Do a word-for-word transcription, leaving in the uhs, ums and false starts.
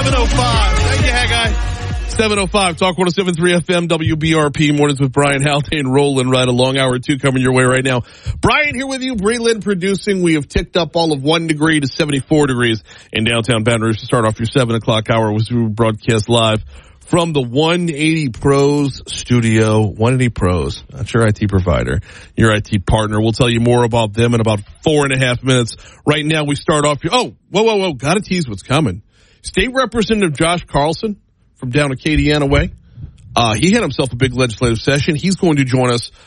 seven oh five. Thank you, Haggai. seven oh five, Talk one oh seven point three F M, W B R P, mornings with Brian Haldane, rolling right along. Hour two coming your way right now. Brian here with you, Breland producing. We have ticked up all of one degree to seventy-four degrees in downtown Baton Rouge to start off your seven o'clock hour as we broadcast live from the one eighty Pros studio. one eighty Pros, that's your I T provider, your I T partner. We'll tell you more about them in about four and a half minutes. Right now, we start off. Oh, whoa, whoa, whoa! Got to tease what's coming. State Representative Josh Carlson from down Acadiana way. Uh, he had himself a big legislative session. He's going to join us